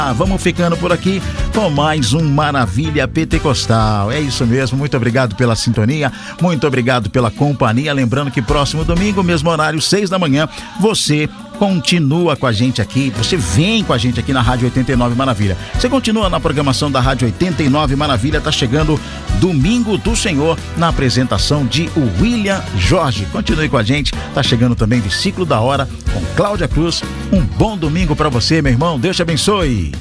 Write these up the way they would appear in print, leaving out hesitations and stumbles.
Vamos ficando por aqui com mais um Maravilha Pentecostal. É isso mesmo, muito obrigado pela sintonia, muito obrigado pela companhia. Lembrando que próximo domingo, mesmo horário, 6 da manhã, você continua com a gente aqui, você vem com a gente aqui na Rádio 89 Maravilha. Você continua na programação da Rádio 89 Maravilha, tá chegando Domingo do Senhor, na apresentação de William Jorge. Continue com a gente, tá chegando também Versículo da Hora com Cláudia Cruz. Um bom domingo pra você, meu irmão, Deus te abençoe.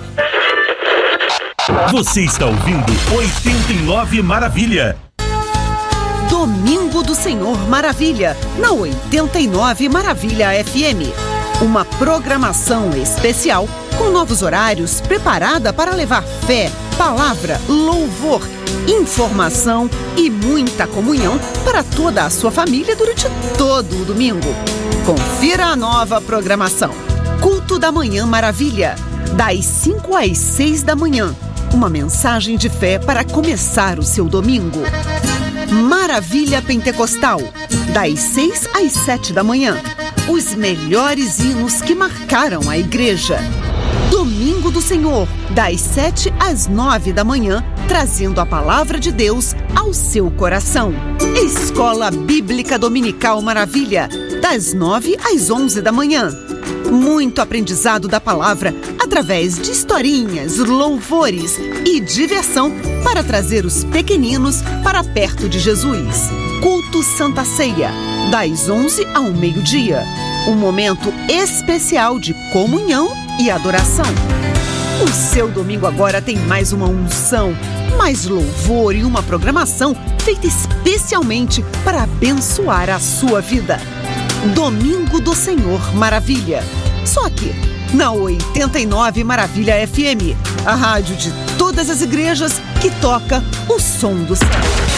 Você está ouvindo 89 Maravilha. Domingo do Senhor Maravilha, na 89 Maravilha FM. Uma programação especial com novos horários preparada para levar fé, palavra, louvor, informação e muita comunhão para toda a sua família durante todo o domingo. Confira a nova programação. Culto da Manhã Maravilha, das 5 às 6 da manhã. Uma mensagem de fé para começar o seu domingo. Maravilha Pentecostal, das 6 às 7 da manhã. Os melhores hinos que marcaram a igreja. Domingo do Senhor, das 7 às 9 da manhã, trazendo a palavra de Deus ao seu coração. Escola Bíblica Dominical Maravilha, das 9 às 11 da manhã. Muito aprendizado da palavra através de historinhas, louvores e diversão para trazer os pequeninos para perto de Jesus. Culto Santa Ceia, das 11 ao meio-dia. Um momento especial de comunhão e adoração. O seu domingo agora tem mais uma unção, mais louvor e uma programação feita especialmente para abençoar a sua vida. Domingo do Senhor Maravilha. Só aqui, na 89 Maravilha FM, a rádio de todas as igrejas que toca o som do céu.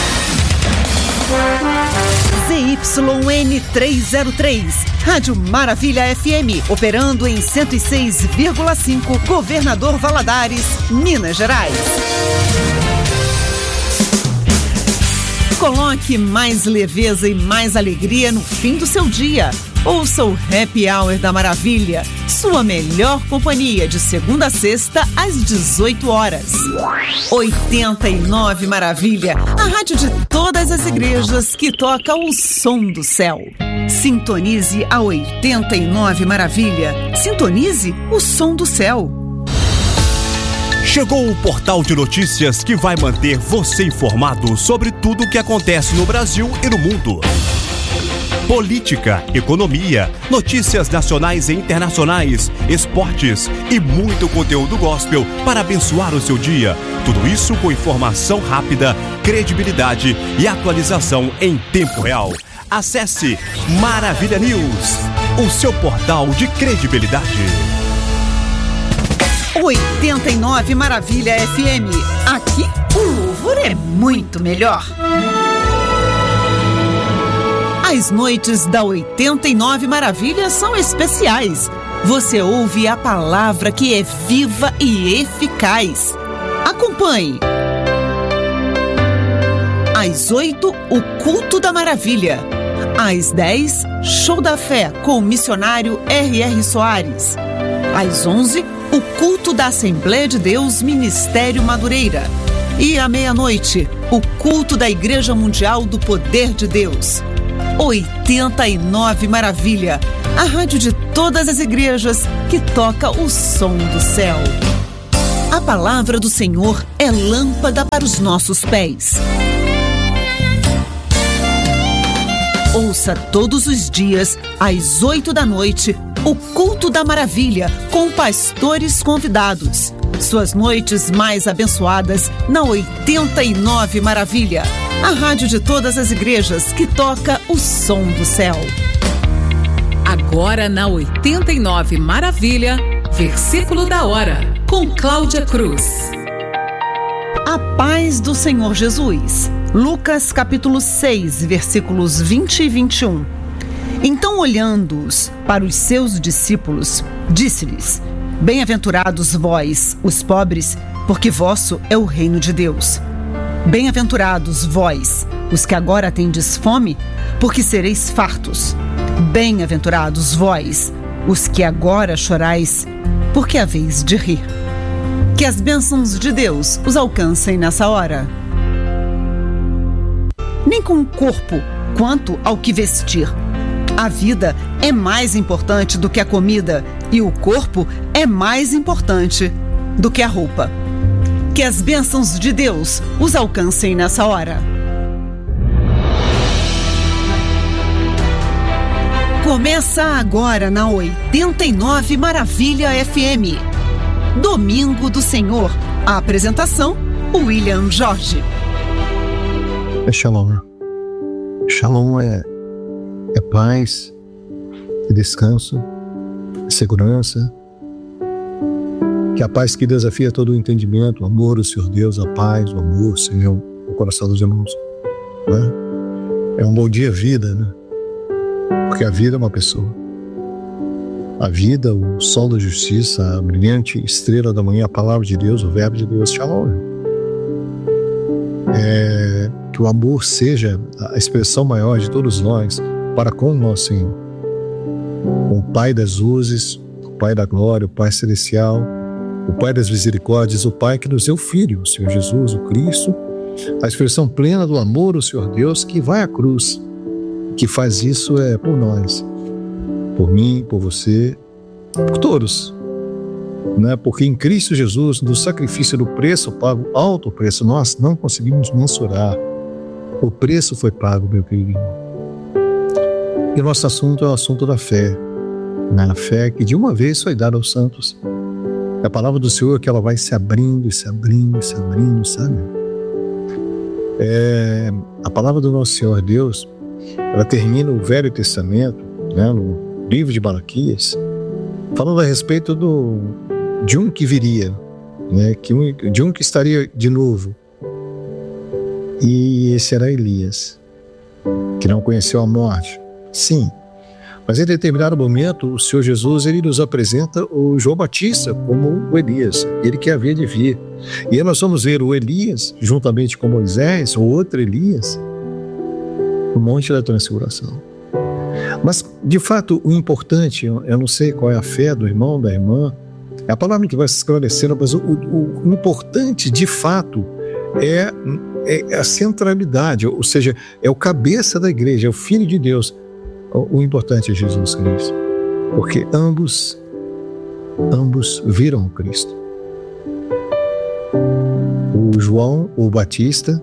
ZYN 303, Rádio Maravilha FM, operando em 106,5, Governador Valadares, Minas Gerais. Coloque mais leveza e mais alegria no fim do seu dia. Ouça o Happy Hour da Maravilha, sua melhor companhia de segunda a sexta às 18 horas. 89 Maravilha, a rádio de todas as igrejas que toca o som do céu. Sintonize a 89 Maravilha. Sintonize o som do céu. Chegou o portal de notícias que vai manter você informado sobre tudo o que acontece no Brasil e no mundo. Política, economia, notícias nacionais e internacionais, esportes e muito conteúdo gospel para abençoar o seu dia. Tudo isso com informação rápida, credibilidade e atualização em tempo real. Acesse Maravilha News, o seu portal de credibilidade. 89 Maravilha FM. Aqui o louvor é muito melhor. As noites da 89 Maravilha são especiais. Você ouve a palavra que é viva e eficaz. Acompanhe. Às 8, o Culto da Maravilha. Às 10, Show da Fé com o missionário R.R. Soares. Às 11, o Culto da Assembleia de Deus Ministério Madureira. E à meia-noite, o Culto da Igreja Mundial do Poder de Deus. 89 Maravilha, a rádio de todas as igrejas que toca o som do céu. A palavra do Senhor é lâmpada para os nossos pés. Ouça todos os dias, às 8 da noite, o Culto da Maravilha, com pastores convidados. Suas noites mais abençoadas na 89 Maravilha, a rádio de todas as igrejas que toca o som do céu. Agora na 89 Maravilha, Versículo da Hora, com Cláudia Cruz. A paz do Senhor Jesus. Lucas capítulo 6, versículos 20 e 21. Então, olhando-os para os seus discípulos, disse-lhes: Bem-aventurados vós, os pobres, porque vosso é o reino de Deus. Bem-aventurados vós, os que agora tendes fome, porque sereis fartos. Bem-aventurados vós, os que agora chorais, porque é vez de rir. Que as bênçãos de Deus os alcancem nessa hora. Nem com o corpo, quanto ao que vestir. A vida é mais importante do que a comida e o corpo é mais importante do que a roupa. Que as bênçãos de Deus os alcancem nessa hora. Começa agora na 89 Maravilha FM. Domingo do Senhor. A apresentação, William Jorge. É Shalom. Shalom é paz, é descanso, é segurança. Que a paz que desafia todo o entendimento, o amor do Senhor Deus, a paz, o amor, Senhor, no coração dos irmãos. Né? É um bom dia vida, né? Porque a vida é uma pessoa. A vida, o sol da justiça, a brilhante estrela da manhã, a palavra de Deus, o verbo de Deus, Shalom. Que o amor seja a expressão maior de todos nós para com o nosso Senhor. O Pai das luzes, o Pai da glória, o Pai celestial, o Pai das misericórdias, o Pai que nos deu Filho, o Senhor Jesus, o Cristo, a expressão plena do amor do Senhor Deus que vai à cruz, que faz isso por nós, por mim, por você, por todos, né? Porque em Cristo Jesus, no sacrifício do preço pago, alto preço, nós não conseguimos mensurar. O preço foi pago, meu querido. E o nosso assunto é o assunto da fé, né? A fé que de uma vez foi dada aos santos. A palavra do Senhor é que ela vai se abrindo, se abrindo, se abrindo, sabe? A palavra do nosso Senhor Deus, ela termina o Velho Testamento, né, no livro de Malaquias, falando a respeito de um que viria, né, de um que estaria de novo. E esse era Elias, que não conheceu a morte. Sim, mas em determinado momento o Senhor Jesus ele nos apresenta o João Batista como o Elias, ele que havia de vir. E aí nós vamos ver o Elias juntamente com Moisés, o outro Elias, no Monte da Transfiguração. Mas, de fato, o importante, eu não sei qual é a fé do irmão, da irmã, é a palavra que vai se esclarecendo, mas o importante, de fato, é a centralidade, ou seja, é o cabeça da igreja, é o Filho de Deus. O importante é Jesus Cristo, porque ambos viram o Cristo. O João, o Batista,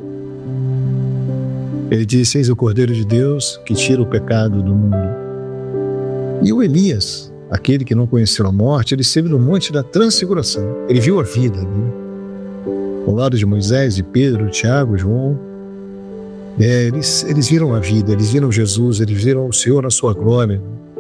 ele disse: eis o Cordeiro de Deus que tira o pecado do mundo. E o Elias, aquele que não conheceu a morte, ele esteve no Monte da Transfiguração. Ele viu a vida ali. Ao lado de Moisés, de Pedro, Tiago, João. Eles viram a vida, eles viram Jesus, eles viram o Senhor na sua glória.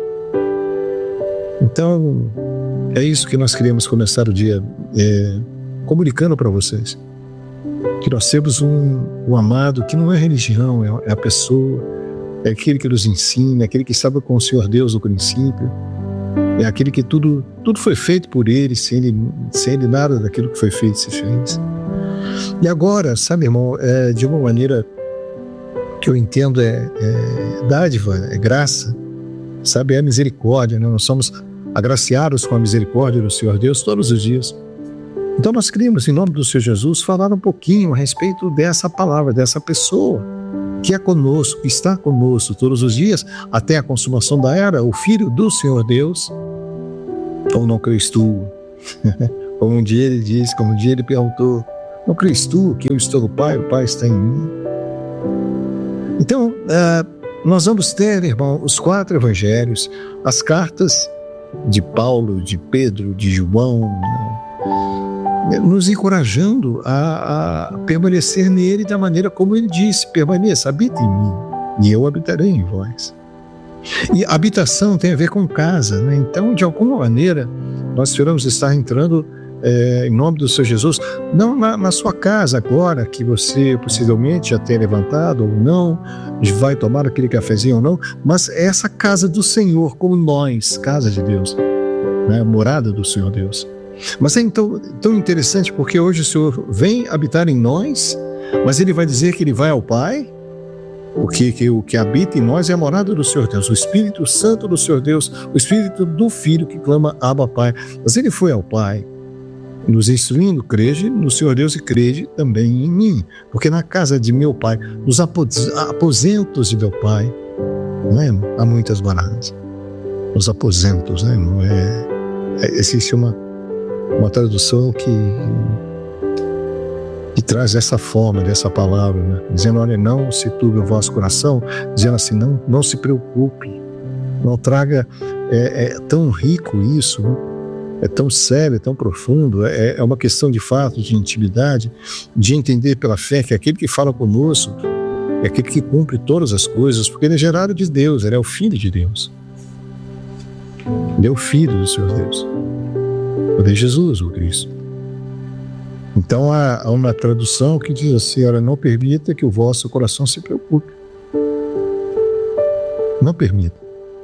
Então, é isso que nós queremos começar o dia comunicando para vocês. Que nós temos um amado que não é religião, é a pessoa, é aquele que nos ensina, é aquele que estava com o Senhor Deus no princípio, é aquele que tudo foi feito por ele, sem ele nada daquilo que foi feito se fez. E agora, sabe, irmão, de uma maneira que eu entendo é dádiva, é graça, sabe, é misericórdia, né? Nós somos agraciados com a misericórdia do Senhor Deus todos os dias. Então nós queremos, em nome do Senhor Jesus, falar um pouquinho a respeito dessa palavra, dessa pessoa que é conosco, que está conosco todos os dias, até a consumação da era, o Filho do Senhor Deus, ou não crês tu? Como um dia ele disse, como um dia ele perguntou, não crês tu que eu estou no Pai, o Pai está em mim? Então, nós vamos ter, irmão, os 4 evangelhos, as cartas de Paulo, de Pedro, de João, nos encorajando a permanecer nele da maneira como ele disse: permaneça, habita em mim e eu habitarei em vós. E habitação tem a ver com casa, né? Então, de alguma maneira, nós esperamos estar entrando em nome do Senhor Jesus, não na sua casa agora, que você possivelmente já tenha levantado ou não, vai tomar aquele cafezinho ou não, mas essa casa do Senhor, como nós, casa de Deus, né? Morada do Senhor Deus. Mas é tão interessante porque hoje o Senhor vem habitar em nós, mas Ele vai dizer que Ele vai ao Pai, Porque o que habita em nós é a morada do Senhor Deus, o Espírito Santo do Senhor Deus, o Espírito do Filho que clama Abba, Pai. Mas ele foi ao Pai, nos instruindo, crede no Senhor Deus e crede também em mim. Porque na casa de meu Pai, nos aposentos de meu Pai, não é, irmão? Há muitas moradas. Nos aposentos, né, irmão? Existe uma tradução que traz essa forma dessa palavra, né? Dizendo, olha, não se turbe o vosso coração, dizendo assim, não se preocupe, não traga, é tão rico isso, né? É tão sério, é tão profundo, é uma questão de fato, de intimidade, de entender pela fé que aquele que fala conosco é aquele que cumpre todas as coisas, porque ele é gerado de Deus, ele é o Filho de Deus, ele é o Filho do Senhor Deus, ele é Jesus, o Cristo. Então há uma tradução que diz assim, olha, não permita que o vosso coração se preocupe. Não permita.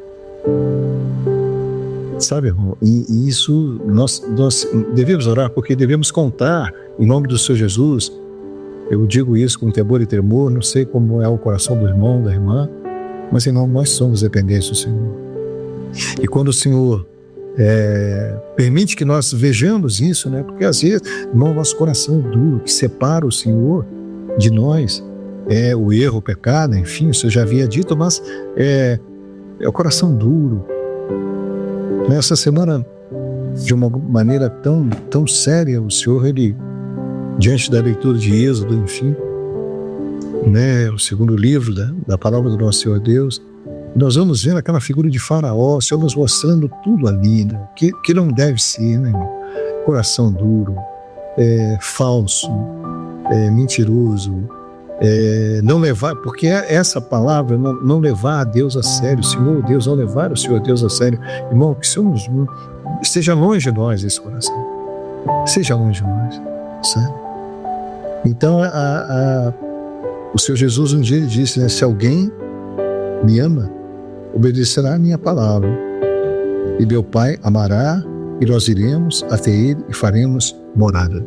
Sabe, irmão? E isso nós devemos orar, porque devemos contar em nome do Senhor Jesus. Eu digo isso com temor e tremor, não sei como é o coração do irmão, da irmã, mas irmão, nós somos dependentes do Senhor. E quando o Senhor permite que nós vejamos isso, né? Porque às vezes, irmão, nosso coração é duro, que separa o Senhor de nós, é o erro, o pecado, enfim, o Senhor já havia dito, mas é o coração duro. Nessa semana, de uma maneira tão séria, o Senhor, ele, diante da leitura de Êxodo, enfim, né, o segundo livro da palavra do nosso Senhor Deus, nós vamos vendo aquela figura de Faraó, o Senhor nos mostrando tudo ali, né? Que não deve ser, né, irmão? Coração duro, falso, mentiroso, não levar, porque essa palavra, não levar a Deus a sério, Senhor Deus, não levar o Senhor Deus a sério. Irmão, que esteja longe de nós esse coração, esteja longe de nós, certo? Então, o Senhor Jesus um dia ele disse, né, se alguém me ama, obedecerá a minha palavra, e meu Pai amará, e nós iremos até ele e faremos morada.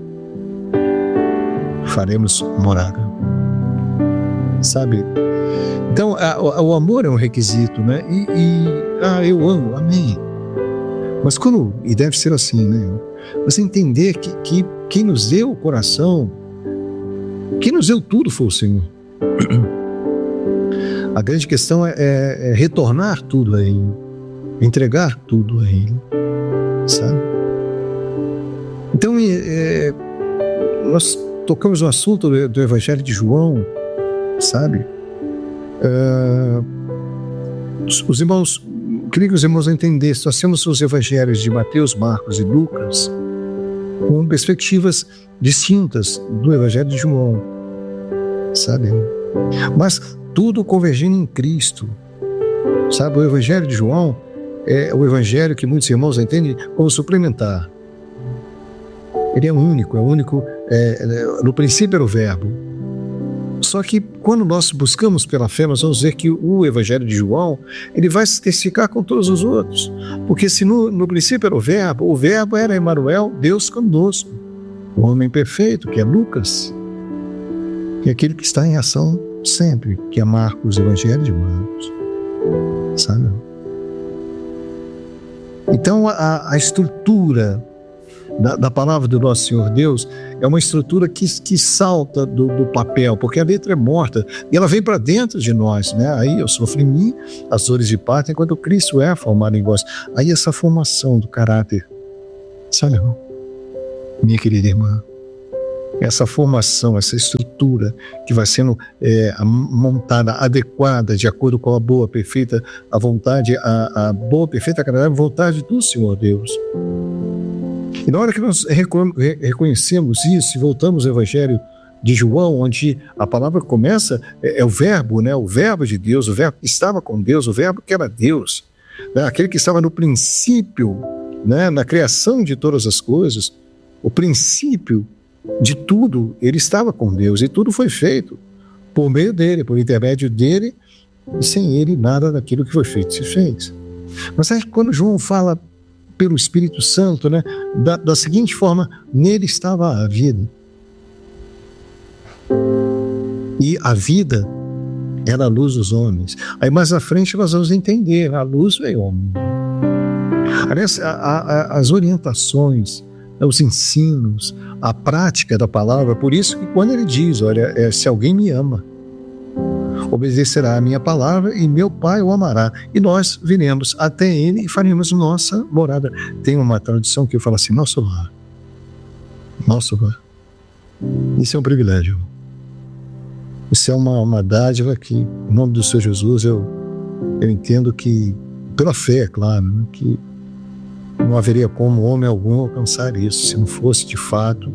Faremos morada. Sabe? Então, o amor é um requisito, né? Eu amo, amém. Mas e deve ser assim, né? Você entender que quem nos deu o coração, quem nos deu tudo foi o Senhor. A grande questão é retornar tudo a Ele, entregar tudo a Ele, sabe? Então, nós tocamos no assunto do Evangelho de João, sabe? Os irmãos, queria que os irmãos entendessem, nós temos os Evangelhos de Mateus, Marcos e Lucas com perspectivas distintas do Evangelho de João, sabe? Mas tudo convergindo em Cristo, sabe? O Evangelho de João é o Evangelho que muitos irmãos entendem como suplementar. Ele é único, no princípio era o Verbo. Só que quando nós buscamos pela fé, nós vamos ver que o Evangelho de João, ele vai se testificar com todos os outros. Porque se no princípio era o Verbo era Emanuel, Deus conosco. O homem perfeito, que é Lucas, que é aquele que está em ação sempre, que é Marcos, Evangelho de Marcos, sabe? Então a estrutura da palavra do nosso Senhor Deus é uma estrutura que salta do papel, porque a letra é morta e ela vem para dentro de nós, né? Aí eu sofro em mim as dores de parto enquanto Cristo é formado em vós. Aí essa formação do caráter, sabe, irmão? Minha querida irmã, essa formação, essa estrutura que vai sendo montada, adequada, de acordo com a boa, perfeita, a vontade, a boa, perfeita, agradável vontade do Senhor Deus. E na hora que nós reconhecemos isso e voltamos ao Evangelho de João, onde a palavra começa, é o Verbo, né? O Verbo de Deus, o Verbo que estava com Deus, o Verbo que era Deus, né? Aquele que estava no princípio, né? Na criação de todas as coisas, o princípio de tudo, ele estava com Deus e tudo foi feito por meio dele, por intermédio dele, e sem ele nada daquilo que foi feito se fez. Mas aí, quando João fala pelo Espírito Santo, né, da seguinte forma, nele estava a vida. E a vida era a luz dos homens. Aí mais à frente nós vamos entender, a luz veio ao mundo. Aliás, as orientações, os ensinos, a prática da palavra, por isso que quando ele diz, olha, se alguém me ama, obedecerá a minha palavra e meu Pai o amará. E nós viremos até ele e faremos nossa morada. Tem uma tradução que fala assim, nosso lar. Nosso lar. Isso é um privilégio. Isso é uma dádiva que, em nome do Senhor Jesus, eu entendo que, pela fé, é claro, né, que não haveria como homem algum alcançar isso, se não fosse de fato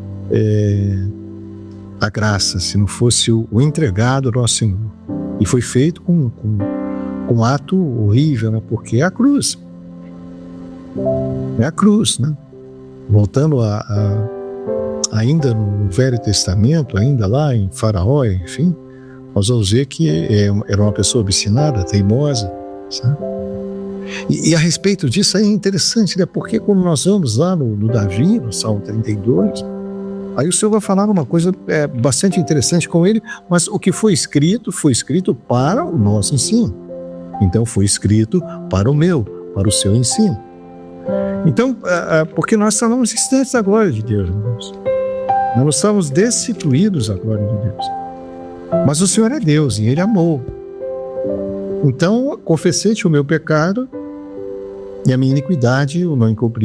a graça, se não fosse o entregado ao nosso Senhor. E foi feito com um ato horrível, né, porque é a cruz. É a cruz, né? Voltando ainda no Velho Testamento, ainda lá em Faraó, enfim, nós vamos ver que era uma pessoa obstinada, teimosa, sabe? E a respeito disso é interessante, né? Porque quando nós vamos lá no Davi, no Salmo 32, aí o Senhor vai falar uma coisa bastante interessante com ele, mas o que foi escrito para o nosso ensino. Então foi escrito para o seu ensino. Então, porque nós estávamos distantes da glória de Deus, irmãos. Nós não estávamos destituídos da glória de Deus. Mas o Senhor é Deus e Ele amou. Então, confessei-te o meu pecado e a minha iniquidade eu não encobri.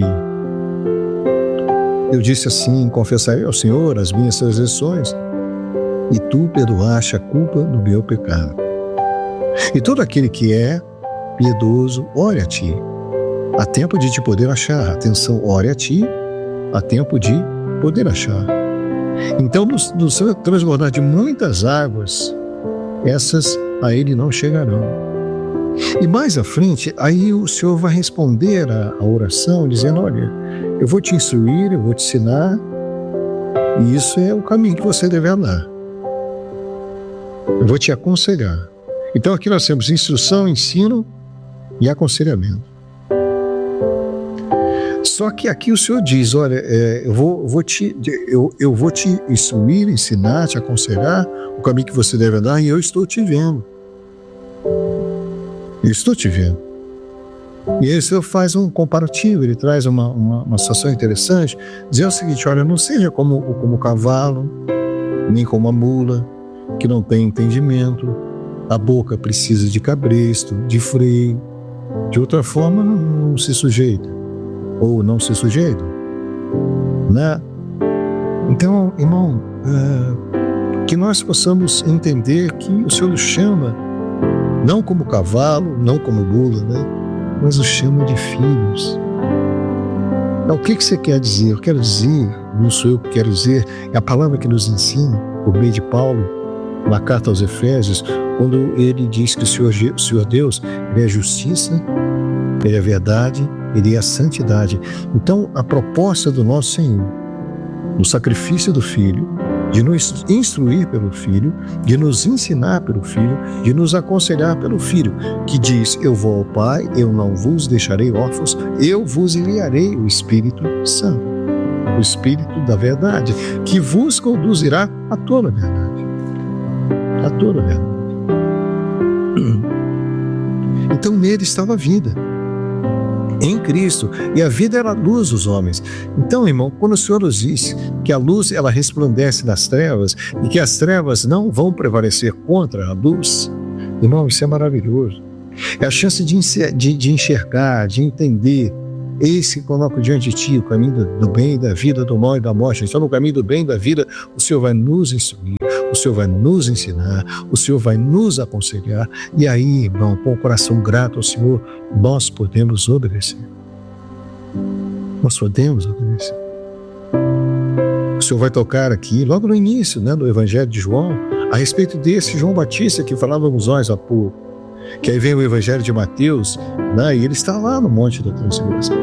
Eu disse assim, confessarei ao Senhor as minhas transgressões e tu perdoaste a culpa do meu pecado. E todo aquele que é piedoso, ore a ti. Há tempo de te poder achar. Atenção, ore a ti, há tempo de poder achar. Então, no seu transbordar de muitas águas, essas a ele não chegarão. E mais à frente, aí o Senhor vai responder a oração, dizendo, olha, eu vou te instruir, eu vou te ensinar, e isso é o caminho que você deve andar. Eu vou te aconselhar. Então aqui nós temos instrução, ensino e aconselhamento. Só que aqui o Senhor diz, olha, eu vou te instruir, ensinar, te aconselhar o caminho que você deve andar, e eu estou te vendo. Eu estou te vendo. E aí o Senhor faz um comparativo, ele traz uma situação interessante, dizendo o seguinte, olha, não seja como o cavalo, nem como a mula, que não tem entendimento, a boca precisa de cabresto, de freio, de outra forma não se sujeita. Ou não se sujeita, né? Então, irmão, que nós possamos entender que o Senhor nos chama não como cavalo, não como mula, né? Mas nos chama de filhos. Então, o que você quer dizer? Eu quero dizer, não sou eu que quero dizer, é a palavra que nos ensina, por meio de Paulo, na carta aos Efésios, quando ele diz que o Senhor Deus, Ele é justiça, Ele é verdade, Ele é a santidade. Então, a proposta do nosso Senhor, no sacrifício do Filho, de nos instruir pelo Filho, de nos ensinar pelo Filho, de nos aconselhar pelo Filho, que diz, eu vou ao Pai, eu não vos deixarei órfãos, eu vos enviarei o Espírito Santo, o Espírito da verdade, que vos conduzirá a toda a verdade. A toda a verdade. Então, nele estava a vida. Em Cristo, e a vida era a luz dos homens. Então, irmão, quando o Senhor nos diz que a luz ela resplandece nas trevas e que as trevas não vão prevalecer contra a luz, irmão, isso é maravilhoso. É a chance de enxergar, de entender. Eis que coloco diante de ti o caminho do bem, da vida, do mal e da morte. Então, no caminho do bem e da vida, o Senhor vai nos instruir, o Senhor vai nos ensinar, o Senhor vai nos aconselhar. E aí, irmão, com o coração grato ao Senhor, nós podemos obedecer. Nós podemos obedecer. O Senhor vai tocar aqui, logo no início, né, do Evangelho de João, a respeito desse João Batista que falávamos nós há pouco. Que aí vem o Evangelho de Mateus, né, e ele está lá no Monte da Transfiguração.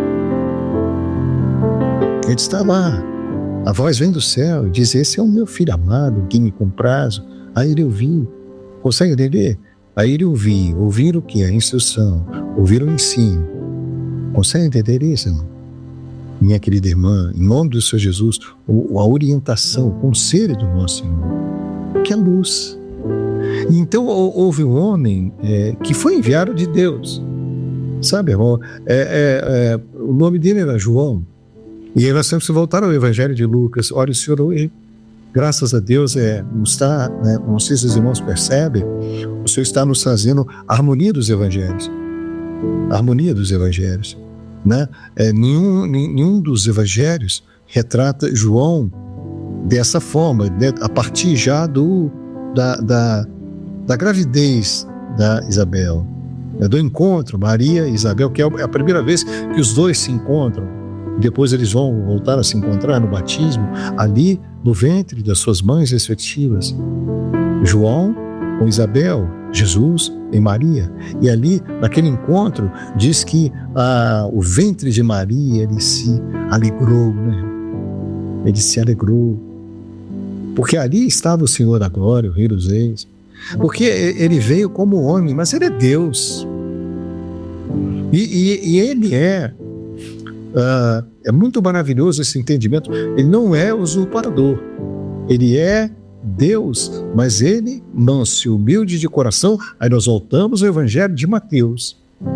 Ele está lá. A voz vem do céu e diz, esse é o meu filho amado, que me comprazo. Aí ele ouviu. Consegue entender? Aí ele ouviu. Ouvir o que? A instrução. Ouvir o ensino. Consegue entender isso, irmão? Minha querida irmã, em nome do Senhor Jesus, a orientação, o conselho do nosso Senhor, que é luz. E então houve um homem que foi enviado de Deus, sabe, irmão? O nome dele era João. E aí nós temos que voltar ao Evangelho de Lucas. Olha, o Senhor hoje, graças a Deus, não sei se os irmãos percebem, o Senhor está nos trazendo a harmonia dos Evangelhos. A harmonia dos Evangelhos, né? Nenhum dos Evangelhos retrata João dessa forma, né? A partir já da gravidez da Isabel, né? Do encontro, Maria e Isabel, que é a primeira vez que os dois se encontram. Depois eles vão voltar a se encontrar no batismo, ali no ventre das suas mães respectivas. João com Isabel, Jesus em Maria. E ali, naquele encontro, diz que o ventre de Maria, ele se alegrou, né? Ele se alegrou. Porque ali estava o Senhor da glória, o Rei dos Reis. Porque ele veio como homem, mas ele é Deus. E ele é muito maravilhoso esse entendimento. Ele não é usurpador. Ele é Deus, mas ele, manso e humilde de coração. Aí nós voltamos ao Evangelho de Mateus.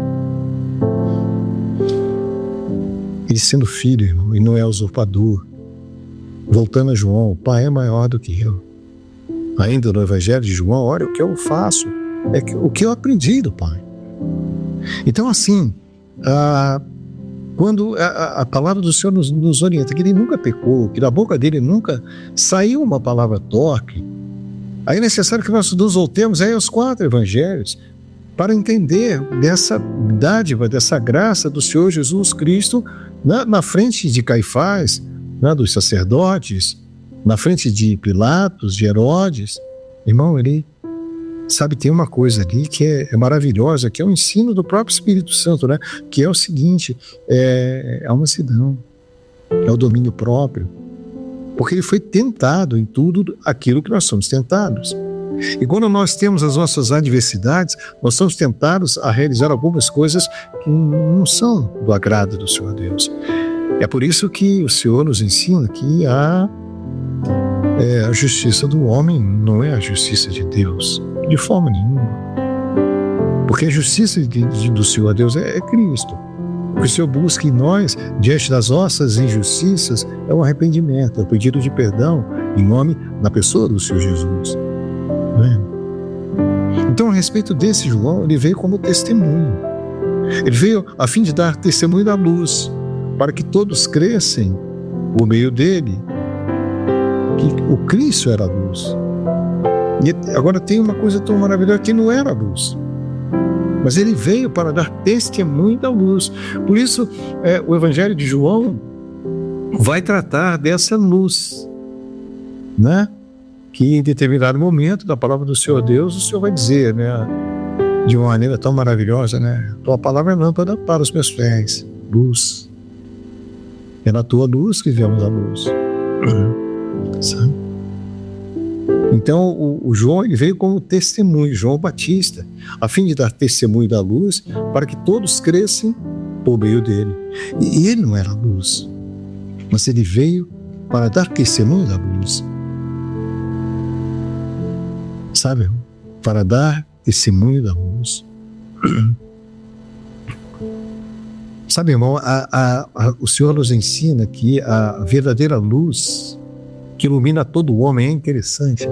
Ele sendo filho, irmão, e não é usurpador. Voltando a João, o Pai é maior do que eu. Ainda no Evangelho de João, olha, o que eu faço é o que eu aprendi do Pai. Então, assim, quando a palavra do Senhor nos orienta, que ele nunca pecou, que da boca dele nunca saiu uma palavra torpe, aí é necessário que nós nos voltemos aí aos 4 evangelhos para entender dessa dádiva, dessa graça do Senhor Jesus Cristo na frente de Caifás, né, dos sacerdotes, na frente de Pilatos, de Herodes. Irmão, ele sabe, tem uma coisa ali que é maravilhosa, que é o ensino do próprio Espírito Santo, né? Que é o seguinte, é a mansidão, é o domínio próprio, porque ele foi tentado em tudo aquilo que nós somos tentados. E quando nós temos as nossas adversidades, nós somos tentados a realizar algumas coisas que não são do agrado do Senhor Deus. É por isso que o Senhor nos ensina que a justiça do homem não é a justiça de Deus, de forma nenhuma. Porque a justiça do Senhor Deus é Cristo. O que o Senhor busca em nós, diante das nossas injustiças, é o arrependimento, é o pedido de perdão em nome da pessoa do Senhor Jesus. Não é? Então, a respeito desse João, ele veio como testemunho. Ele veio a fim de dar testemunho da luz, para que todos crescem por meio dele, que o Cristo era a luz. E agora tem uma coisa tão maravilhosa, que não era a luz, mas ele veio para dar testemunho da luz. Por isso, o Evangelho de João vai tratar dessa luz, né? Que em determinado momento da palavra do Senhor Deus, o Senhor vai dizer, né, de uma maneira tão maravilhosa, né? Tua palavra é lâmpada para os meus pés, luz. É na tua luz que vemos a luz. Sabe? Então o João, ele veio como testemunho, João Batista, a fim de dar testemunho da luz, para que todos crescem por meio dele. E ele não era a luz, mas ele veio para dar testemunho da luz. Sabe? Para dar testemunho da luz. Sabe, irmão, o Senhor nos ensina que a verdadeira luz que ilumina todo o homem é interessante,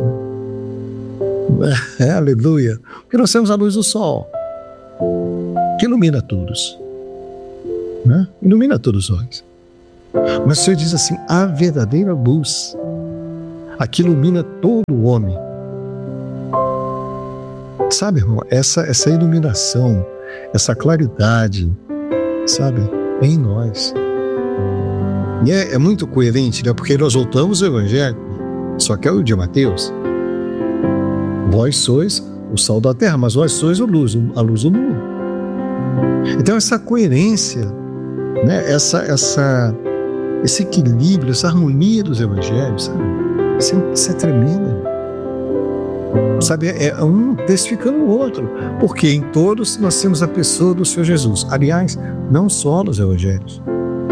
né? Aleluia. Porque nós temos a luz do sol, que ilumina todos, né? Ilumina todos nós. Mas o Senhor diz assim, a verdadeira luz, a que ilumina todo o homem. Sabe, irmão, essa iluminação, essa claridade, sabe, é em nós. E é muito coerente, né? Porque nós voltamos ao Evangelho, só que é o de Mateus. Vós sois o sal da terra, mas vós sois a luz do mundo. Então essa coerência, né? Esse equilíbrio, essa harmonia dos Evangelhos, sabe? Isso é tremendo. Sabe, é um testificando o outro, porque em todos nós temos a pessoa do Senhor Jesus. Aliás, não só nos Evangelhos,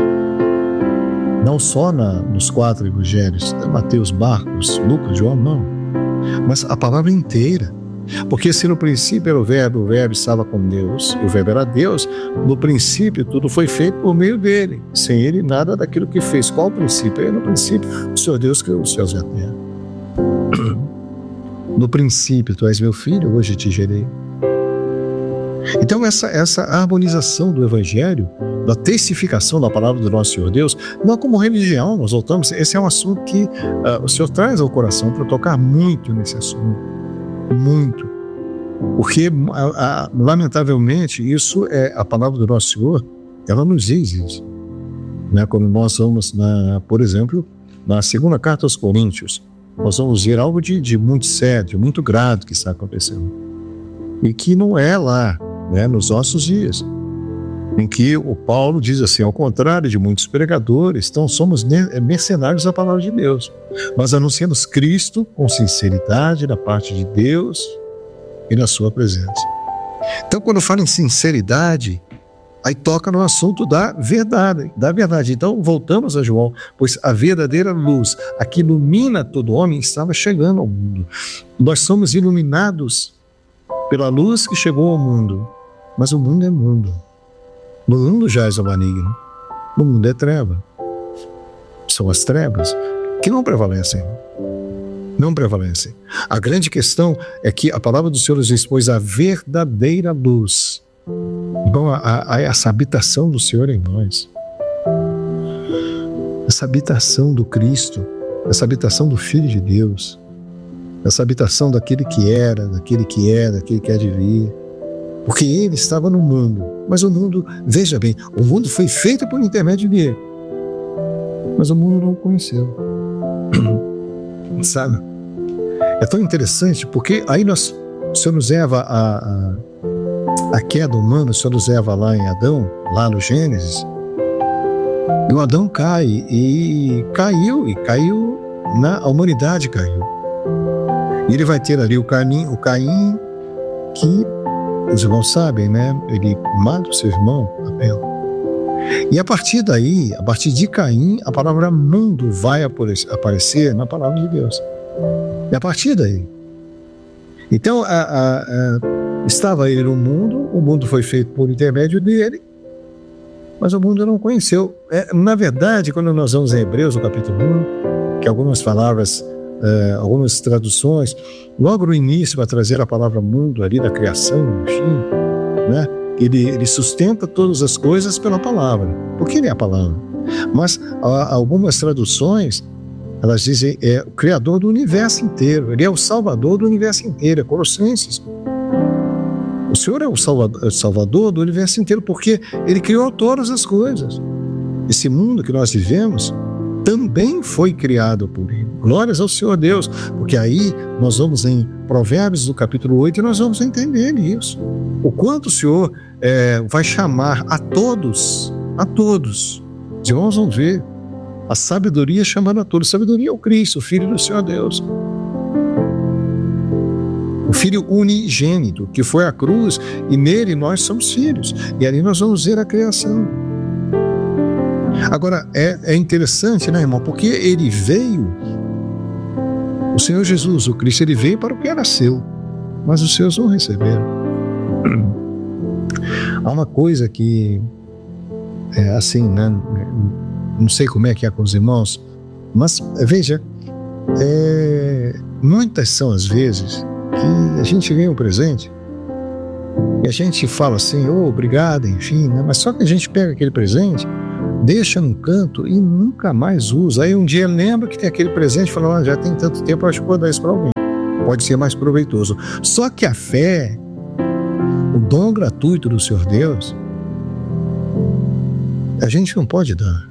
não só nos 4 Evangelhos, Mateus, Marcos, Lucas, João, não, mas a palavra inteira. Porque se no princípio era o verbo estava com Deus, e o verbo era Deus, no princípio tudo foi feito por meio dele. Sem ele, nada daquilo que fez. Qual o princípio? No princípio, o Senhor Deus criou os céus e a terra. No princípio, tu és meu filho, hoje te gerei. Então essa harmonização do Evangelho, da testificação da palavra do nosso Senhor Deus, não é como religião, nós voltamos, esse é um assunto que o Senhor traz ao coração para tocar muito nesse assunto, muito, porque lamentavelmente isso é a palavra do nosso Senhor, ela nos diz isso, né? Quando nós vamos, por exemplo, na segunda carta aos Coríntios, nós vamos ver algo de muito sério, de muito grave que está acontecendo. E que não é lá, né, nos nossos dias. Em que o Paulo diz assim, ao contrário de muitos pregadores, então somos mercenários da palavra de Deus. Nós anunciamos Cristo com sinceridade da parte de Deus e na sua presença. Então, quando falo em sinceridade, aí toca no assunto da verdade. Então, voltamos a João, pois a verdadeira luz, a que ilumina todo homem, estava chegando ao mundo. Nós somos iluminados pela luz que chegou ao mundo, mas o mundo é mundo. No mundo jaz o maligno, no mundo é treva. São as trevas que não prevalecem. Não prevalecem. A grande questão é que a palavra do Senhor nos expôs a verdadeira luz. Então, essa habitação do Senhor em nós, essa habitação do Cristo, essa habitação do Filho de Deus, essa habitação daquele que era, daquele que é, daquele que há de vir. Porque ele estava no mundo, mas o mundo, veja bem, o mundo foi feito por intermédio dele, mas o mundo não o conheceu. Sabe? É tão interessante, porque aí o Senhor nos leva a queda humana, o Senhor nos leva lá em Adão, lá no Gênesis, e o Adão cai, e caiu, a humanidade caiu. E ele vai ter ali o Caim, que os irmãos sabem, né? Ele mata o seu irmão, Abel. E a partir daí, a partir de Caim, a palavra mundo vai aparecer na palavra de Deus. E a partir daí. Então, estava ele no mundo, o mundo foi feito por intermédio dele, mas o mundo não conheceu. Na verdade, quando nós vamos em Hebreus, no capítulo 1, que algumas palavras, algumas traduções, logo no início vai trazer a palavra mundo ali da criação, enfim, né? Ele sustenta todas as coisas pela palavra, porque ele é a palavra. Mas algumas traduções, elas dizem o Criador do universo inteiro, ele é o Salvador do universo inteiro, é Colossenses. O Senhor é o Salvador do universo inteiro, porque ele criou todas as coisas. Esse mundo que nós vivemos também foi criado por ele. Glórias ao Senhor Deus, porque aí nós vamos em Provérbios, no capítulo 8, e nós vamos entender isso. O quanto o Senhor vai chamar a todos. Os irmãos vão ver a sabedoria chamando a todos. Sabedoria é o Cristo, o Filho do Senhor Deus. O Filho unigênito, que foi à cruz, e nele nós somos filhos. E ali nós vamos ver a criação. Agora, é interessante, né, irmão? Porque ele veio, o Senhor Jesus, o Cristo, ele veio para o que era seu, mas os seus não receberam. Há uma coisa que é assim, né? Não sei como é que é com os irmãos, mas veja, muitas são as vezes que a gente ganha um presente e a gente fala assim, obrigado, enfim, né? Mas só que a gente pega aquele presente, deixa num canto e nunca mais usa. Aí um dia lembra que tem aquele presente e fala, já tem tanto tempo, acho que vou dar isso para alguém. Pode ser mais proveitoso. Só que a fé, o dom gratuito do Senhor Deus, a gente não pode dar.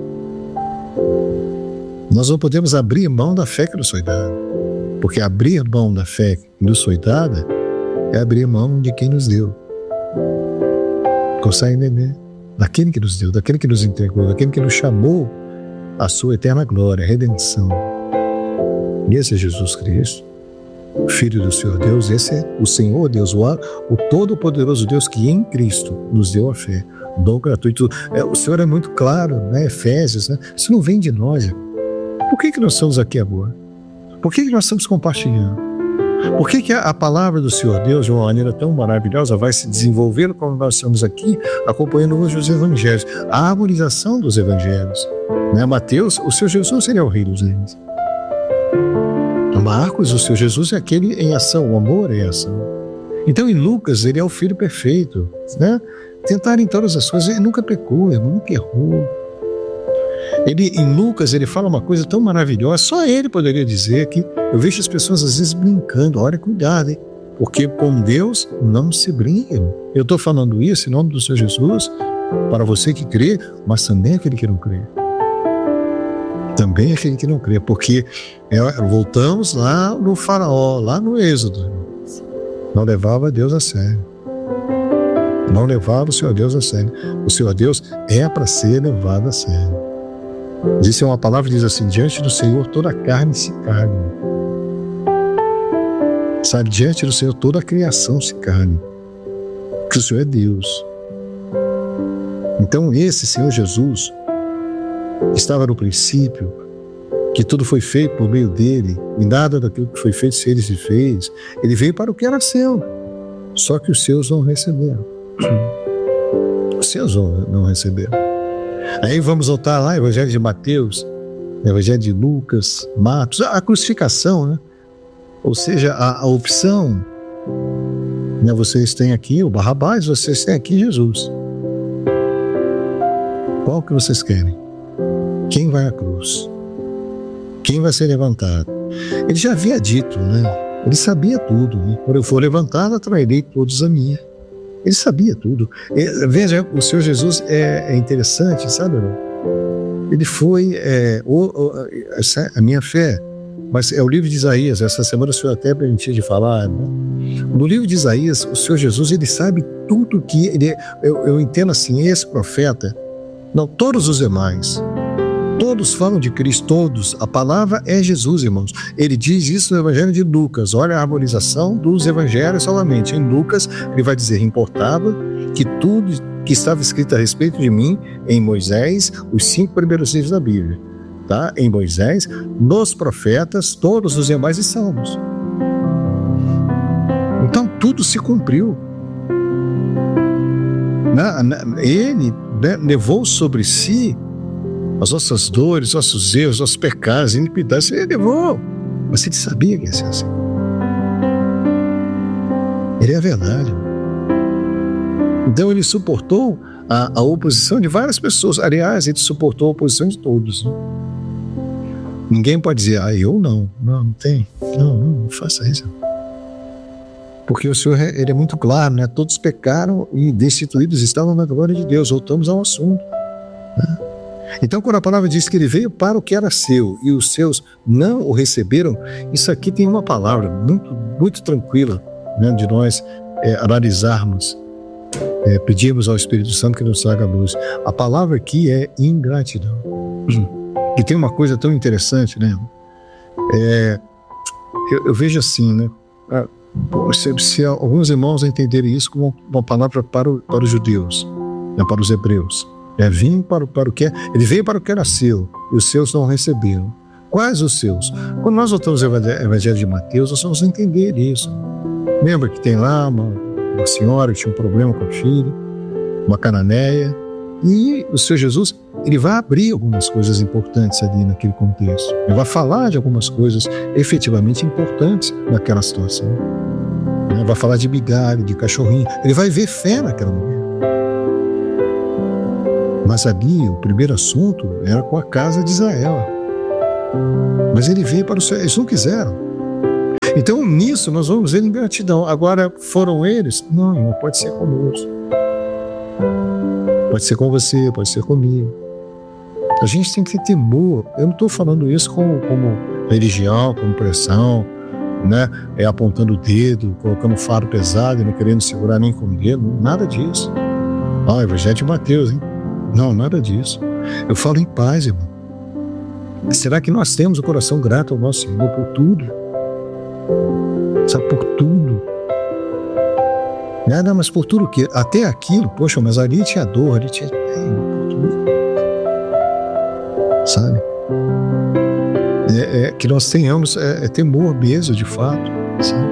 Nós não podemos abrir mão da fé que nos foi dada. Porque abrir mão da fé que nos foi dada é abrir mão de quem nos deu. Consegue entender? Daquele que nos deu, daquele que nos entregou, daquele que nos chamou à sua eterna glória, redenção. E esse é Jesus Cristo, o Filho do Senhor Deus, esse é o Senhor Deus, o Todo-Poderoso Deus que em Cristo nos deu a fé, dom gratuito. O Senhor é muito claro, né? Efésios, né? Isso não vem de nós. Por que nós estamos aqui agora? Por que nós estamos compartilhando? Por que a palavra do Senhor Deus, de uma maneira tão maravilhosa, vai se desenvolver como nós estamos aqui, acompanhando hoje os evangelhos? A harmonização dos evangelhos. Né? Mateus, o Senhor Jesus, ele é o rei dos reis. Marcos, o Senhor Jesus é aquele em ação, o amor é ação. Então, em Lucas, ele é o filho perfeito. Né? Tentar em todas as coisas, ele nunca pecou, ele nunca errou. Em Lucas, ele fala uma coisa tão maravilhosa, só ele poderia dizer que eu vejo as pessoas às vezes brincando, olha, cuidado, hein? Porque com Deus não se brinca. Eu estou falando isso em nome do Senhor Jesus, para você que crê, mas também aquele que não crê. Também aquele que não crê, porque voltamos lá no Faraó, lá no Êxodo. Não levava Deus a sério. Não levava o Senhor Deus a sério. O Senhor Deus é para ser levado a sério. Disse uma palavra, diz assim: diante do Senhor toda a carne se carne. Sabe, diante do Senhor toda a criação se carne. Porque o Senhor é Deus. Então esse Senhor Jesus estava no princípio, que tudo foi feito por meio dele, e nada daquilo que foi feito se ele se fez. Ele veio para o que era seu, só que os seus não receberam. Os seus não receberam. Aí vamos voltar lá, Evangelho de Mateus, Evangelho de Lucas, Marcos, a crucificação, né? Ou seja, a opção, né? Vocês têm aqui o Barrabás, vocês têm aqui Jesus. Qual que vocês querem? Quem vai à cruz? Quem vai ser levantado? Ele já havia dito, né? Ele sabia tudo, né? Quando eu for levantado, atrairei todos a mim. Ele sabia tudo. Veja, o Senhor Jesus é interessante, sabe? Ele foi a minha fé, mas é o livro de Isaías. Essa semana o Senhor até permitiu de falar, né? No livro de Isaías, o Senhor Jesus, ele sabe tudo que ele. Eu entendo assim, esse profeta, não, todos os demais. Todos falam de Cristo, todos. A palavra é Jesus, irmãos. Ele diz isso no Evangelho de Lucas. Olha a harmonização dos evangelhos solamente. Em Lucas, ele vai dizer: importava que tudo que estava escrito a respeito de mim em Moisés, os 5 primeiros livros da Bíblia, tá? Em Moisés, nos profetas, todos os demais e salmos. Então, tudo se cumpriu. Ele, né, levou sobre si as nossas dores, nossos erros, nossos pecados, iniquidades. Ele levou, mas ele sabia que ia ser assim. Ele é a verdade. Então ele suportou a oposição de várias pessoas. Aliás, ele suportou a oposição de todos. Ninguém pode dizer: eu não. Não tem. Não faça isso. Porque o Senhor, ele é muito claro, né? Todos pecaram e destituídos estavam na glória de Deus. Voltamos ao assunto, né? Então, quando a palavra diz que ele veio para o que era seu e os seus não o receberam, isso aqui tem uma palavra muito, muito tranquila, né, de nós analisarmos, pedirmos ao Espírito Santo que nos traga a luz. A palavra aqui é ingratidão. E tem uma coisa tão interessante, né? Eu vejo assim, né? Se alguns irmãos entenderem isso como uma palavra para os judeus, né, para os hebreus. Vim para o que ele veio para o que era seu e os seus não receberam. Quais os seus? Quando nós voltamos ao Evangelho de Mateus, nós vamos entender isso. Lembra que tem lá uma senhora que tinha um problema com o filho, uma cananeia, e o Senhor Jesus, ele vai abrir algumas coisas importantes ali naquele contexto. Ele vai falar de algumas coisas efetivamente importantes naquela situação. Ele vai falar de migalha, de cachorrinho. Ele vai ver fé naquela mulher. Mas ali, o primeiro assunto era com a casa de Israel. Mas ele veio para o céu, eles não quiseram. Então, nisso, nós vamos ver ingratidão. Agora, foram eles? Não, pode ser conosco. Pode ser com você, pode ser comigo. A gente tem que ter temor. Eu não estou falando isso como religião, como pressão, né? Apontando o dedo, colocando fardo pesado e não querendo segurar nem com o dedo. Nada disso. Evangelho de Mateus, hein? Não, nada disso. Eu falo em paz, irmão. Será que nós temos o coração grato ao nosso Senhor por tudo? Sabe, por tudo. Não, mas por tudo que? Até aquilo, poxa, mas ali tinha dor, ali tinha... por tudo. Sabe? Que nós tenhamos temor mesmo, de fato. sabe?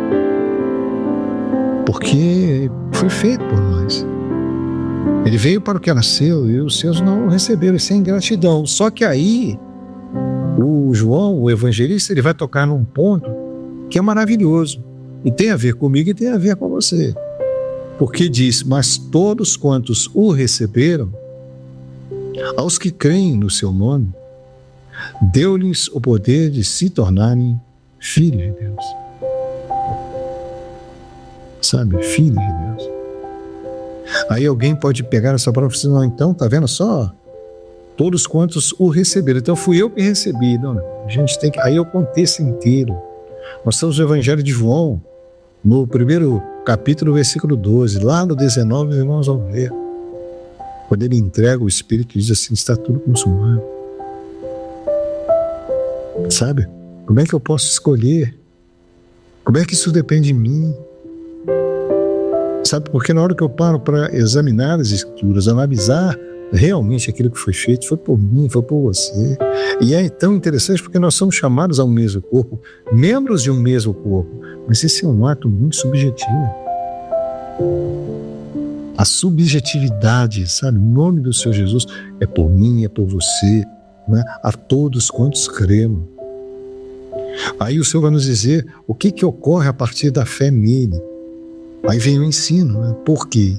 Porque foi feito por nós. Ele veio para o que era seu e os seus não o receberam, sem gratidão. Só que aí, o João, o evangelista, ele vai tocar num ponto que é maravilhoso. E tem a ver comigo e tem a ver com você. Porque diz, mas todos quantos o receberam, aos que creem no seu nome, deu-lhes o poder de se tornarem filhos de Deus. Sabe, filhos de Deus. Aí alguém pode pegar essa palavra e falar, não, então, tá vendo só? Todos quantos o receberam. Então fui eu que recebi. Não, a gente tem que... Aí é o contexto inteiro. Nós estamos no Evangelho de João, no primeiro capítulo, versículo 12. Lá no 19, os irmãos vão ver. Quando ele entrega o Espírito, diz assim, está tudo consumado. Sabe? Como é que eu posso escolher? Como é que isso depende de mim? Sabe? Porque na hora que eu paro para examinar as Escrituras, analisar realmente aquilo que foi feito, foi por mim, foi por você. E é tão interessante porque nós somos chamados ao mesmo corpo, membros de um mesmo corpo. Mas esse é um ato muito subjetivo. A subjetividade, sabe? O nome do Senhor Jesus é por mim, é por você, né? A todos quantos cremos. Aí o Senhor vai nos dizer o que ocorre a partir da fé nele. Aí vem o ensino, né? Por quê?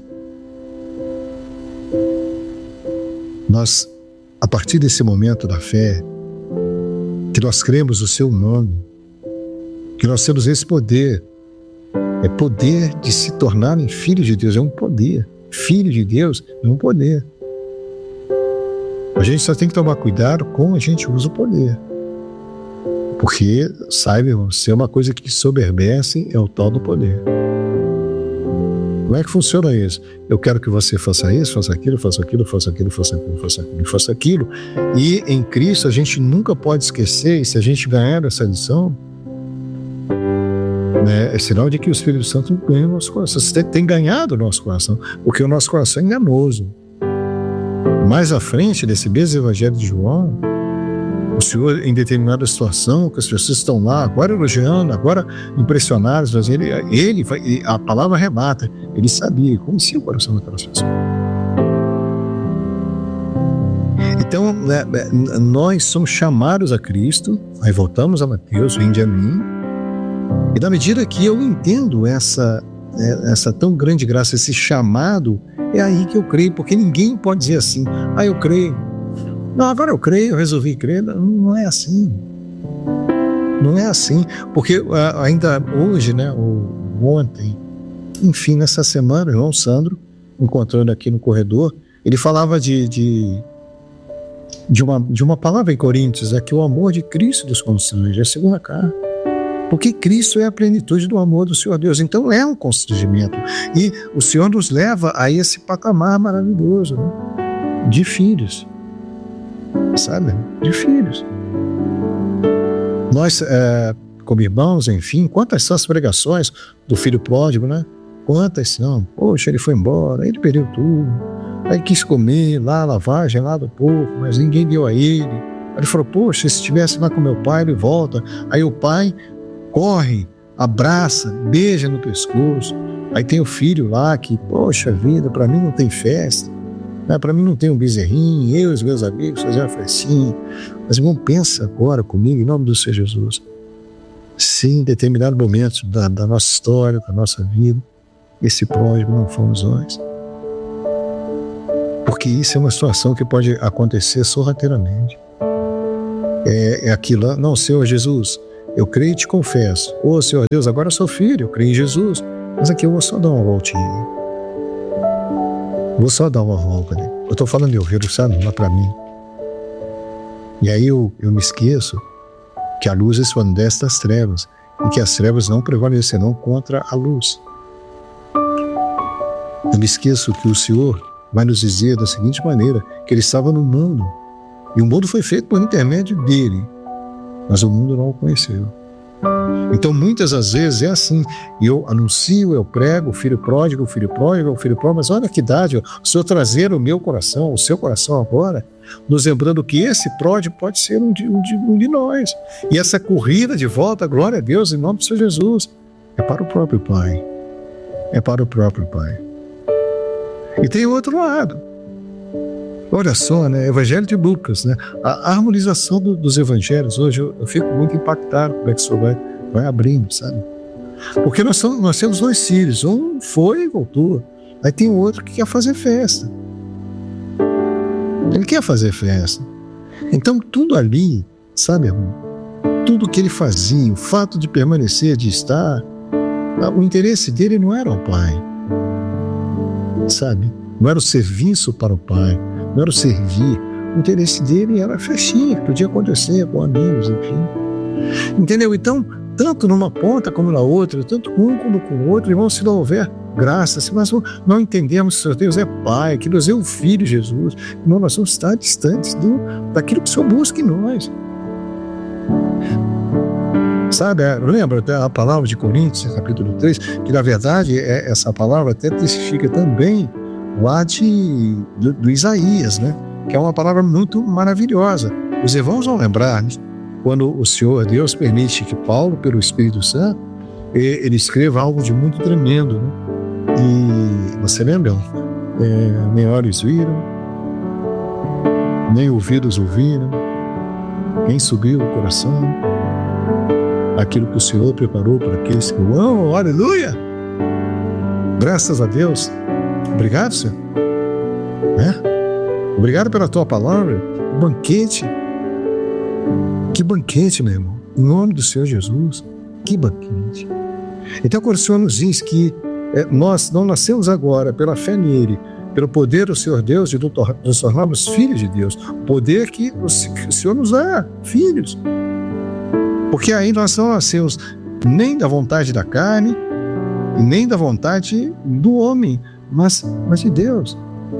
Nós, a partir desse momento da fé, que nós cremos o seu nome, que nós temos esse poder, é poder de se tornarem filhos de Deus, é um poder. Filho de Deus é um poder. A gente só tem que tomar cuidado como a gente usa o poder. Porque, sabe, se é uma coisa que soberbece, é o tal do poder. Como é que funciona isso? Eu quero que você faça isso, faça aquilo, faça aquilo, faça aquilo, faça aquilo, faça aquilo, faça aquilo. E em Cristo a gente nunca pode esquecer, e se a gente ganhar essa lição, é sinal de que o Espírito Santo ganha o nosso coração. Você tem ganhado o nosso coração, porque o nosso coração é enganoso. Mais à frente desse mesmo Evangelho de João, o Senhor, em determinada situação, que as pessoas estão lá, agora elogiando, agora impressionadas, mas a palavra remata, ele sabia, conhecia o coração daquelas pessoas. Então, nós somos chamados a Cristo, aí voltamos a Mateus, vinde a mim, e na medida que eu entendo essa tão grande graça, esse chamado, é aí que eu creio, porque ninguém pode dizer assim, eu creio. Não, agora eu creio, eu resolvi crer. Não é assim. Não é assim. Porque ainda hoje, né, ou ontem, enfim, nessa semana, o irmão Sandro, encontrando aqui no corredor, ele falava de uma palavra em Coríntios, que o amor de Cristo nos constrange, é a segunda carta. Porque Cristo é a plenitude do amor do Senhor Deus. Então é um constrangimento. E o Senhor nos leva a esse patamar maravilhoso, né, de filhos. Sabe? De filhos. Nós, como irmãos, enfim, quantas são as pregações do filho pródigo, né? Quantas não? Poxa, ele foi embora, ele perdeu tudo, aí quis comer lá a lavagem lá do povo, mas ninguém deu a ele. Aí ele falou, poxa, se estivesse lá com meu pai, ele volta. Aí o pai corre, abraça, beija no pescoço. Aí tem o filho lá que, poxa vida, para mim não tem festa. Para mim não tem um bezerrinho, eu e os meus amigos fazer uma festinha. Mas, irmão, pensa agora comigo, em nome do Senhor Jesus. Se em determinado momento da nossa história, da nossa vida, esse pródigo não fomos nós. Porque isso é uma situação que pode acontecer sorrateiramente. É aquilo, não, Senhor Jesus, eu creio e te confesso. Senhor Deus, agora eu sou filho, eu creio em Jesus, mas aqui eu vou só dar uma voltinha. Vou só dar uma volta ali. Eu estou falando de ouvir, sabe? Lá para mim. E aí eu me esqueço que a luz resplandece das trevas e que as trevas não prevalecerão contra a luz. Eu me esqueço que o Senhor vai nos dizer da seguinte maneira, que Ele estava no mundo e o mundo foi feito por intermédio dEle, mas o mundo não o conheceu. Então muitas das vezes é assim, eu anuncio, eu prego, o filho pródigo, mas olha que idade, o Senhor trazer o meu coração, o seu coração agora, nos lembrando que esse pródigo pode ser um de nós, e essa corrida de volta, glória a Deus, em nome do Senhor Jesus, É para o próprio Pai. É para o próprio Pai. E tem o outro lado. Olha só, né? Evangelho de Lucas, né? A harmonização dos evangelhos hoje, eu fico muito impactado como é que o senhor vai abrindo, sabe? Porque nós temos 2 filhos. Um foi e voltou. Aí tem o outro que quer fazer festa. Ele quer fazer festa. Então tudo ali, sabe, irmão? Tudo que ele fazia, o fato de permanecer, de estar, o interesse dele não era o Pai, sabe? Não era o serviço para o Pai, não era o servir. O interesse dele era a festinha que podia acontecer com amigos, enfim. Entendeu? Então, tanto numa ponta como na outra, tanto um como com o outro, irmão, se não houver graça, se nós não entendemos que Deus é Pai, que Deus é o Filho Jesus, irmão, nós vamos estar distantes daquilo que o Senhor busca em nós. Sabe, lembra até a palavra de Coríntios, capítulo 3, que na verdade essa palavra até testifica também lá do Isaías, né? Que é uma palavra muito maravilhosa. Os irmãos vão lembrar, né? Quando o Senhor Deus permite que Paulo, pelo Espírito Santo, ele escreva algo de muito tremendo, né? E você lembra? Nem olhos viram, nem ouvidos ouviram, nem subiu o coração aquilo que o Senhor preparou para aqueles que o amam. Aleluia! Graças a Deus. Obrigado, Senhor. Obrigado pela tua palavra. Banquete. Que banquete, meu irmão. Em nome do Senhor Jesus. Que banquete. Então, quando o Senhor nos diz que nós não nascemos agora pela fé nele, pelo poder do Senhor Deus de nos tornarmos filhos de Deus, poder que o Senhor nos dá, filhos. Porque aí nós não nascemos nem da vontade da carne, nem da vontade do homem, mas de Deus.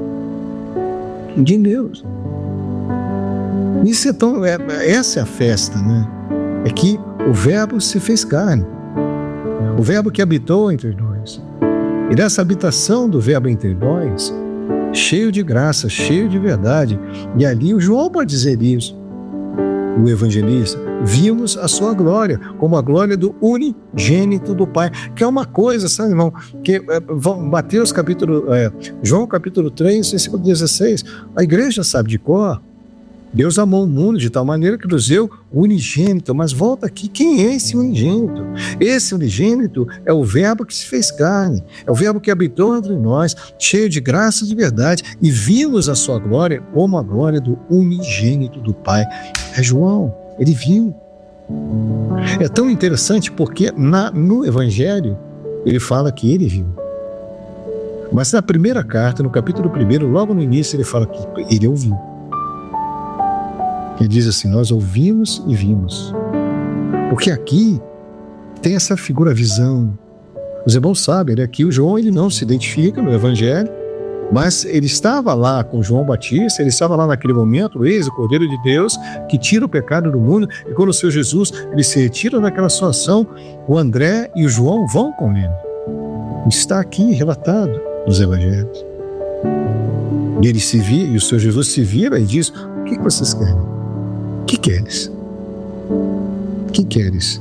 De Deus. Isso essa é a festa, né? É que o Verbo se fez carne. O Verbo que habitou entre nós. E nessa habitação do Verbo entre nós, cheio de graça, cheio de verdade. E ali o João pode dizer isso, o evangelista. Vimos a sua glória, como a glória do unigênito do Pai. Que é uma coisa, sabe, irmão? Que João capítulo 3, versículo 16. A igreja sabe de cor. Deus amou o mundo de tal maneira que nos deu o unigênito. Mas volta aqui, quem é esse unigênito? Esse unigênito é o Verbo que se fez carne, é o Verbo que habitou entre nós, cheio de graça e de verdade, e vimos a sua glória como a glória do unigênito do Pai. É João, ele viu. É tão interessante porque no Evangelho ele fala que ele viu. Mas na primeira carta, no capítulo 1, logo no início, ele fala que ele ouviu. Ele diz assim: nós ouvimos e vimos. Porque aqui tem essa figura, visão. Os irmãos sabem, né, que o João ele não se identifica no Evangelho, mas ele estava lá com João Batista, ele estava lá naquele momento, eis o Cordeiro de Deus, que tira o pecado do mundo, e quando o Senhor Jesus ele se retira daquela situação, o André e o João vão com ele. Está aqui relatado nos Evangelhos. E ele se vira, e o Senhor Jesus se vira e diz: o que vocês querem? O que queres? O que queres?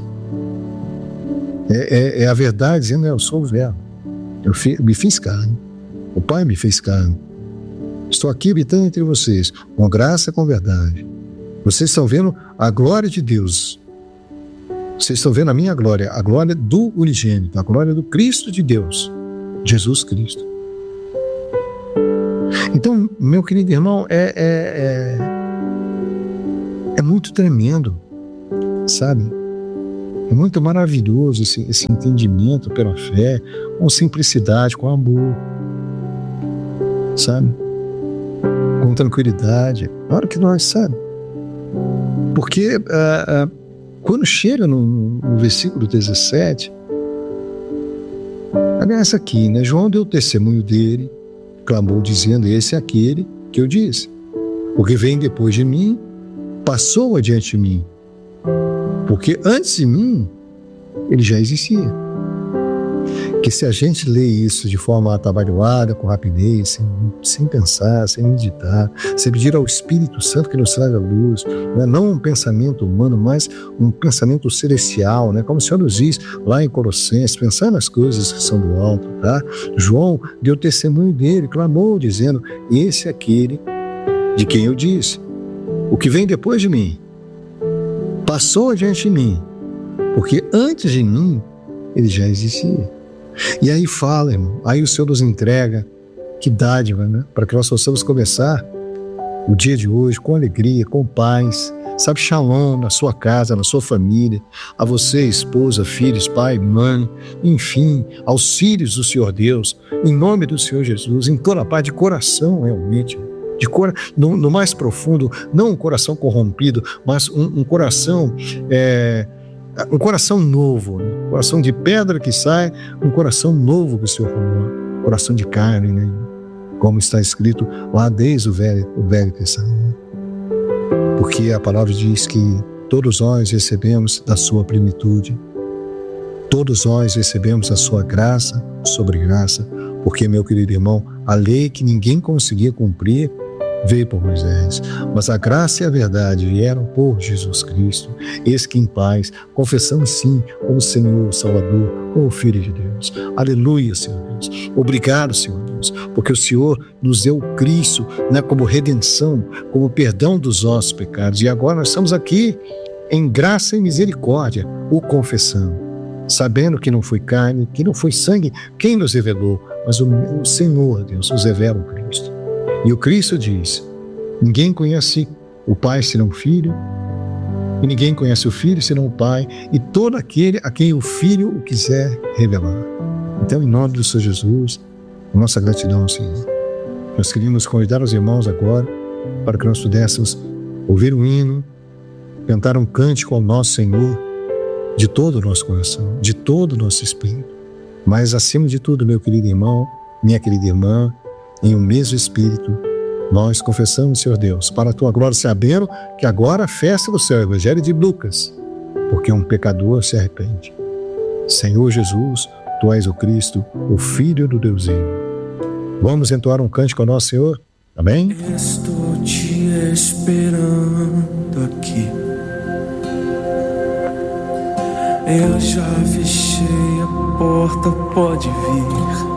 É a verdade dizendo: eu sou o Verbo. Eu me fiz carne. O Pai me fez carne. Estou aqui habitando entre vocês, com graça e com verdade. Vocês estão vendo a glória de Deus. Vocês estão vendo a minha glória, a glória do unigênito, a glória do Cristo de Deus, Jesus Cristo. Então, meu querido irmão, é muito tremendo, sabe? É muito maravilhoso esse entendimento pela fé, com simplicidade, com amor, sabe? Com tranquilidade. Claro que nós, sabe? Porque quando chega no versículo 17, aliás, aqui, né? João deu testemunho dele, clamou dizendo: esse é aquele que eu disse, o que vem depois de mim passou adiante de mim, porque antes de mim ele já existia. que se a gente lê isso de forma atabalhoada, com rapidez, sem pensar, sem meditar, sem pedir ao Espírito Santo que nos traga a luz, né? Não um pensamento humano, mas um pensamento celestial, né? Como o Senhor nos diz lá em Colossenses, pensar nas coisas que são do alto, tá? João deu testemunho dele, clamou dizendo: esse é aquele de quem eu disse, o que vem depois de mim passou adiante de mim, porque antes de mim ele já existia. E aí fala, irmão, aí o Senhor nos entrega, que dádiva, né? Para que nós possamos começar o dia de hoje com alegria, com paz, sabe, shalom na sua casa, na sua família, a você, esposa, filhos, pai, mãe, enfim, aos filhos do Senhor Deus, em nome do Senhor Jesus, em toda a paz, de coração realmente, no mais profundo, não um coração corrompido, mas um coração um coração novo, né? Um coração de pedra que sai, um coração novo que o Senhor formou, coração de carne, né? Como está escrito lá desde o Velho Testamento. Porque a palavra diz que todos nós recebemos da sua plenitude, todos nós recebemos a sua graça sobre graça, porque, meu querido irmão, a lei que ninguém conseguia cumprir veio por Moisés, mas a graça e a verdade vieram por Jesus Cristo. Eis que em paz confessamos sim como Senhor, Salvador, como Filho de Deus. Aleluia, Senhor Deus. Obrigado, Senhor Deus, porque o Senhor nos deu o Cristo, né, como redenção, como perdão dos nossos pecados. E agora nós estamos aqui em graça e misericórdia, o confessando, sabendo que não foi carne, que não foi sangue quem nos revelou, mas o Senhor Deus nos revela o Cristo. E o Cristo diz: ninguém conhece o Pai senão o Filho, e ninguém conhece o Filho senão o Pai, e todo aquele a quem o Filho o quiser revelar. Então, em nome do Senhor Jesus, nossa gratidão, Senhor. Nós queríamos convidar os irmãos agora para que nós pudéssemos ouvir um hino, cantar um cântico ao nosso Senhor, de todo o nosso coração, de todo o nosso espírito. Mas, acima de tudo, meu querido irmão, minha querida irmã, em um mesmo Espírito, nós confessamos, Senhor Deus, para a Tua glória, sabendo que agora a festa do céu, Evangelho de Lucas, porque um pecador se arrepende. Senhor Jesus, Tu és o Cristo, o Filho do Deus vivo. Vamos entoar um cântico ao nosso Senhor? Amém? Estou te esperando aqui. Eu já fechei a porta, pode vir.